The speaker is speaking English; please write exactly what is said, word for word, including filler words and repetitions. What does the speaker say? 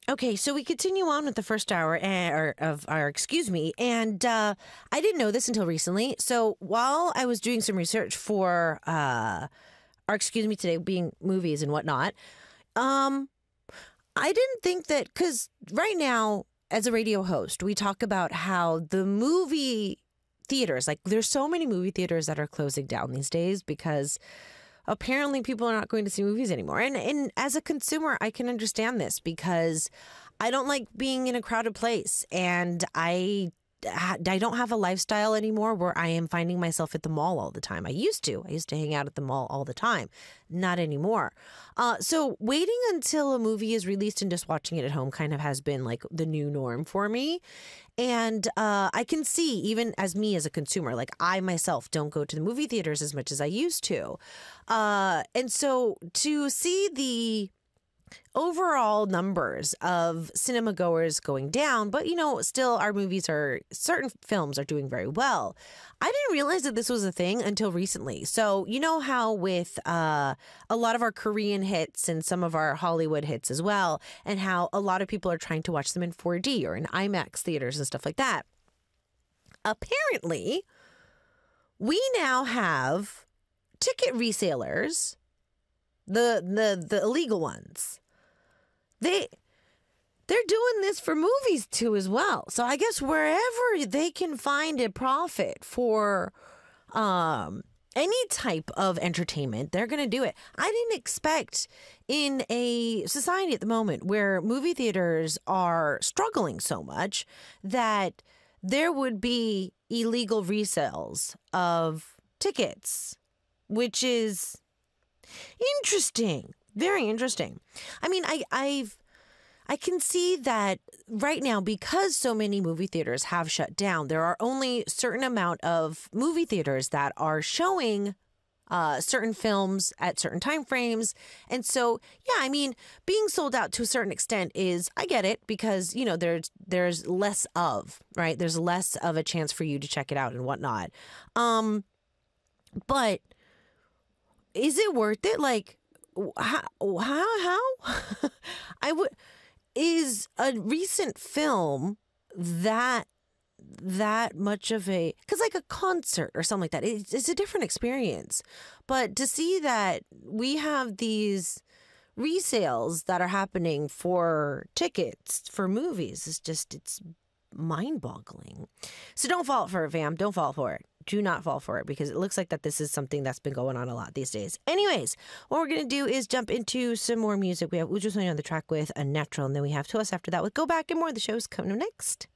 Okay, so we continue on with the first hour eh, or of our, excuse me, and uh, I didn't know this until recently. So while I was doing some research for uh, our, excuse me, today being movies and whatnot, um, I didn't think that, because right now, as a radio host, we talk about how the movie theaters, like there's so many movie theaters that are closing down these days because apparently people are not going to see movies anymore. And and as a consumer, I can understand this because I don't like being in a crowded place. And I I don't have a lifestyle anymore where I am finding myself at the mall all the time. I used to. I used to hang out at the mall all the time. Not anymore. Uh, so waiting until a movie is released and just watching it at home kind of has been like the new norm for me. And uh, I can see, even as me as a consumer, like I myself don't go to the movie theaters as much as I used to. Uh, and so to see the overall numbers of cinema goers going down, but you know, still our movies are, certain films are doing very well. I didn't realize that this was a thing until recently. So you know how with uh, a lot of our Korean hits and some of our Hollywood hits as well, and how a lot of people are trying to watch them in four D or in IMAX theaters and stuff like that. Apparently, we now have ticket resellers, the the the illegal ones. They, they're doing this for movies too as well. So I guess wherever they can find a profit for um, any type of entertainment, they're going to do it. I didn't expect in a society at the moment where movie theaters are struggling so much that there would be illegal resales of tickets, which is interesting. Very interesting. I mean, I I've I can see that right now, because so many movie theaters have shut down, there are only a certain amount of movie theaters that are showing uh, certain films at certain time frames. And so, yeah, I mean, being sold out to a certain extent is, I get it, because, you know, there's there's less of, right? There's less of a chance for you to check it out and whatnot. Um, but is it worth it? Like, How, how, how? I would, is a recent film that, that much of a, cause like a concert or something like that, it's, it's a different experience. But to see that we have these resales that are happening for tickets for movies is just, it's mind boggling. So don't fall for it, fam. Don't fall for it. Do not fall for it, because it looks like that this is something that's been going on a lot these days. Anyways, what we're going to do is jump into some more music. We have Ujo Sonia on the track with Unnatural, and then we have To Us after that with Go Back and more. The show's coming up next.